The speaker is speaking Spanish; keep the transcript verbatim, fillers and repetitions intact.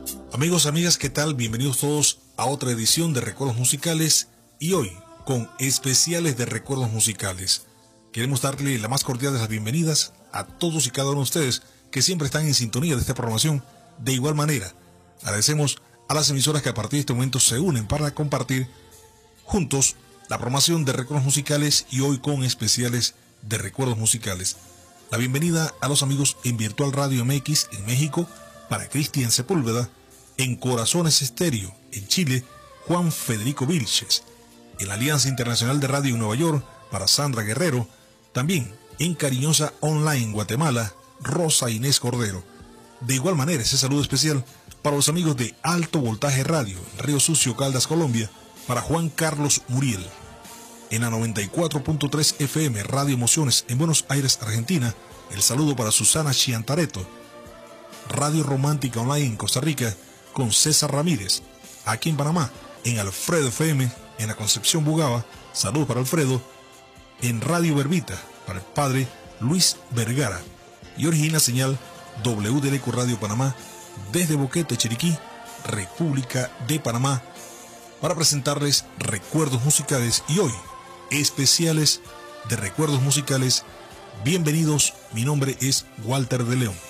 Amigos, amigas, ¿qué tal? Bienvenidos todos a otra edición de Recuerdos Musicales y hoy con especiales de recuerdos musicales. Queremos darle la más cordial de las bienvenidas a todos y cada uno de ustedes que siempre están en sintonía de esta programación. De igual manera, agradecemos a las emisoras que a partir de este momento se unen para compartir juntos la programación de recuerdos musicales y hoy con especiales de recuerdos musicales. La bienvenida a los amigos en Virtual Radio M X en México para Cristian Sepúlveda, en Corazones Estéreo en Chile, Juan Federico Vilches, en la Alianza Internacional de Radio en Nueva York para Sandra Guerrero, también en Cariñosa Online Guatemala, Rosa Inés Cordero. De igual manera, ese saludo especial para los amigos de Alto Voltaje Radio en Río Sucio, Caldas, Colombia, para Juan Carlos Muriel. En la noventa y cuatro punto tres F M Radio Emociones en Buenos Aires, Argentina, el saludo para Susana Chiantareto. Radio Romántica Online en Costa Rica con César Ramírez. Aquí en Panamá, en Alfredo F M, en la Concepción Bugaba, saludos para Alfredo. En Radio Verbita, para el padre Luis Vergara. Y origina señal W D L Q Radio Panamá desde Boquete, Chiriquí, República de Panamá, para presentarles recuerdos musicales y hoy especiales de recuerdos musicales. Bienvenidos, mi nombre es Walter de León.